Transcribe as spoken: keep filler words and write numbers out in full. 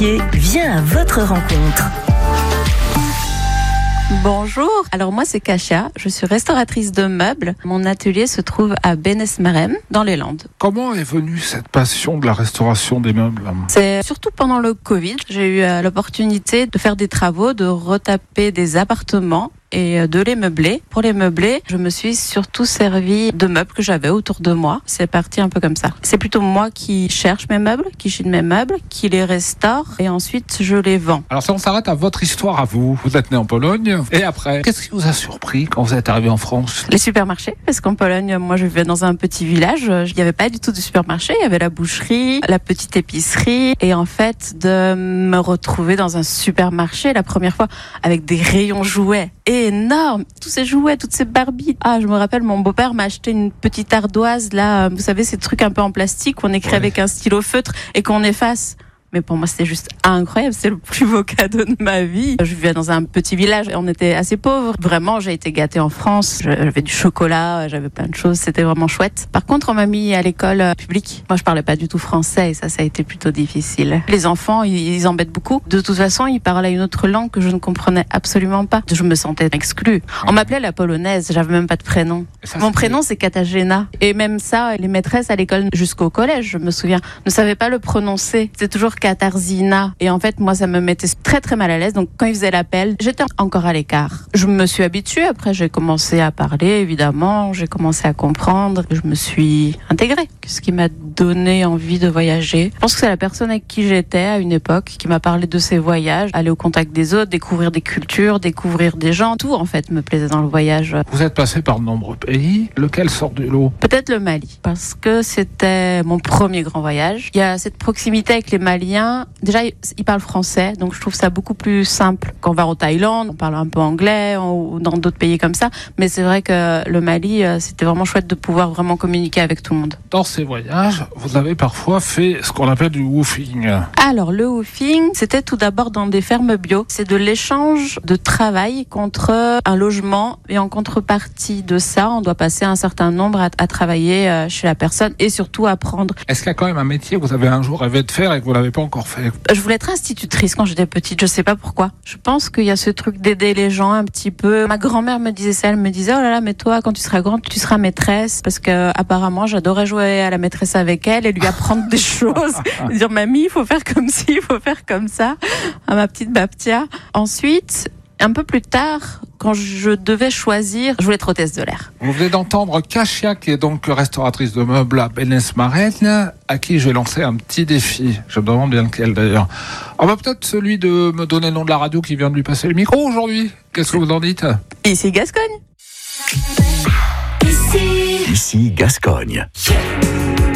métier vient à votre rencontre. Bonjour, alors moi c'est Kasia, je suis restauratrice de meubles. Mon atelier se trouve à Bennes-Marem, dans les Landes. Comment est venue cette passion de la restauration des meubles ? C'est surtout pendant le Covid, j'ai eu l'opportunité de faire des travaux, de retaper des appartements et de les meubler. Pour les meubler, je me suis surtout servi de meubles que j'avais autour de moi. C'est parti un peu comme ça. C'est plutôt moi qui cherche mes meubles, qui chine mes meubles, qui les restaure et ensuite je les vends. Alors si on s'arrête à votre histoire à vous, vous êtes né en Pologne et après, qu'est-ce qui vous a surpris quand vous êtes arrivé en France ? Les supermarchés, parce qu'en Pologne, moi je vivais dans un petit village, il n'y avait pas du tout de supermarché, il y avait la boucherie, la petite épicerie et en fait de me retrouver dans un supermarché la première fois avec des rayons jouets énorme, tous ces jouets, toutes ces Barbies. Ah, je me rappelle, mon beau-père m'a acheté une petite ardoise, là, vous savez, ces trucs un peu en plastique qu'on écrit ouais. avec un stylo feutre et qu'on efface. Mais pour moi, c'était juste incroyable. C'est le plus beau cadeau de ma vie. Je vivais dans un petit village et on était assez pauvres. Vraiment, j'ai été gâtée en France. J'avais du chocolat, j'avais plein de choses. C'était vraiment chouette. Par contre, on m'a mis à l'école publique. Moi, je parlais pas du tout français et ça, ça a été plutôt difficile. Les enfants, ils, ils embêtent beaucoup. De toute façon, ils parlaient une autre langue que je ne comprenais absolument pas. Je me sentais exclue. On m'appelait la polonaise. J'avais même pas de prénom. Ça, Mon prénom, c'est Katarzyna. Et même ça, les maîtresses à l'école jusqu'au collège, je me souviens, ne savaient pas le prononcer. C'est toujours Katarzyna. Et en fait, moi, ça me mettait très très mal à l'aise. Donc, quand ils faisaient l'appel, j'étais encore à l'écart. Je me suis habituée. Après, j'ai commencé à parler, évidemment. J'ai commencé à comprendre. Je me suis intégrée. Ce qui m'a donné envie de voyager. Je pense que c'est la personne avec qui j'étais à une époque qui m'a parlé de ses voyages, aller au contact des autres, découvrir des cultures, découvrir des gens. Tout, en fait, me plaisait dans le voyage. Vous êtes passé par de nombreux pays. Lequel sort du lot ? Peut-être le Mali. Parce que c'était mon premier grand voyage. Il y a cette proximité avec les Maliens. Déjà, ils parlent français, donc je trouve ça beaucoup plus simple. Quand on va au Thaïlande, on parle un peu anglais ou dans d'autres pays comme ça. Mais c'est vrai que le Mali, c'était vraiment chouette de pouvoir vraiment communiquer avec tout le monde. Dans ces voyages, vous avez parfois fait ce qu'on appelle du woofing. Alors, le woofing, c'était tout d'abord dans des fermes bio. C'est de l'échange de travail contre un logement. Et en contrepartie de ça, on doit passer un certain nombre à, à travailler chez la personne et surtout apprendre. Est-ce qu'il y a quand même un métier que vous avez un jour rêvé de faire et que vous l'avez pas encore fait ? Je voulais être institutrice quand j'étais petite, je sais pas pourquoi. Je pense qu'il y a ce truc d'aider les gens un petit peu. Ma grand-mère me disait ça, elle me disait « Oh là là, mais toi, quand tu seras grande, tu seras maîtresse. » Parce que apparemment, j'adorais jouer à la maîtresse avec elle et lui apprendre des choses. Dire « Mamie, il faut faire comme ci, il faut faire comme ça. » À ma petite Baptia. Ensuite, un peu plus tard, quand je devais choisir, je voulais être hôtesse de l'air. Vous venez d'entendre Kasia, qui est donc restauratrice de meubles à Bennes-Marem, à qui je vais lancer un petit défi. Je me demande bien lequel d'ailleurs. On va peut-être celui de me donner le nom de la radio qui vient de lui passer le micro aujourd'hui. Qu'est-ce que vous en dites ? Ici Gascogne. Ici, Ici Gascogne. Yeah.